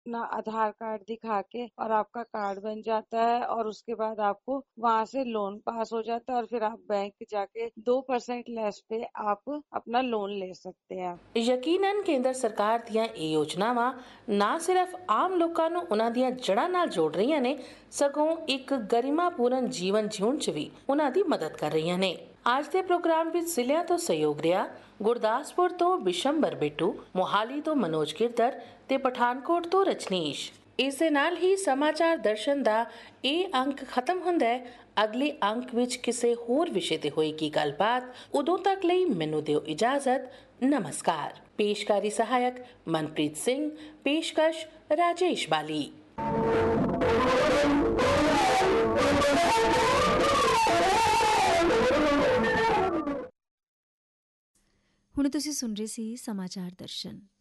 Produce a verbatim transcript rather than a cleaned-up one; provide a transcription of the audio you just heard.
अपना आधार कार्ड दिखा के और आपका कार्ड बन जाता है और उसके बाद आपको वहां से लोन पास हो जाता है और फिर आप बैंक जाके दो परसेंट ਲੈਸ पे आप अपना लोन ले सकते हैं। ਯਕੀਨਨ ਕੇਂਦਰ ਸਰਕਾਰ ਦੀਆਂ ਇਹ ਯੋਜਨਾਵਾਂ ਨਾ ਸਿਰਫ ਆਮ ਲੋਕਾਂ ਨੂੰ ਉਹਨਾਂ ਦੀਆਂ ਜੜ੍ਹਾਂ ਨਾਲ ਜੋੜ ਰਹੀਆਂ ਨੇ, ਸਗੋਂ ਇੱਕ ਗਰਿਮਾਪੂਰਨ ਜੀਵਨ ਜਿਉਣ 'ਚ ਵੀ ਉਹਨਾਂ ਦੀ ਮਦਦ ਕਰ ਰਹੀਆਂ ਨੇ। ਅੱਜ ਦੇ ਪ੍ਰੋਗਰਾਮ ਵਿੱਚ ਜ਼ਿਲ੍ਹਿਆਂ ਤੋਂ ਸਹਿਯੋਗ ਰਿਹਾ ਗੁਰਦਾਸਪੁਰ ਤੋਂ ਬਿਸ਼ੰਬਰ ਬਿੱਟੂ, ਮੋਹਾਲੀ ਤੋਂ ਮਨੋਜ ਗਿਰਧਰ ਤੇ ਪਠਾਨਕੋਟ ਤੋਂ ਰਜਨੀਸ਼। ਇਸ ਦੇ ਨਾਲ ਹੀ ਸਮਾਚਾਰ ਦਰਸ਼ਨ ਦਾ ਇਹ ਅੰਕ ਖਤਮ ਹੁੰਦਾ ਹੈ। ਅਗਲੇ ਅੰਕ ਵਿੱਚ ਕਿਸੇ ਹੋਰ ਵਿਸ਼ੇ ਤੇ ਹੋਏਗੀ ਗੱਲਬਾਤ। ਉਦੋਂ ਤੱਕ ਲਈ ਮੈਨੂੰ ਦਿਓ ਇਜਾਜ਼ਤ। ਨਮਸਕਾਰ। ਪੇਸ਼ਕਾਰੀ ਸਹਾਇਕ ਮਨਪ੍ਰੀਤ ਸਿੰਘ, ਪੇਸ਼ਕਸ਼ ਰਾਜੇਸ਼ ਬਾਲੀ। ਹੁਣ ਤੁਸੀਂ ਸੁਣ ਰਹੇ ਸੀ ਸਮਾਚਾਰ ਦਰਸ਼ਨ।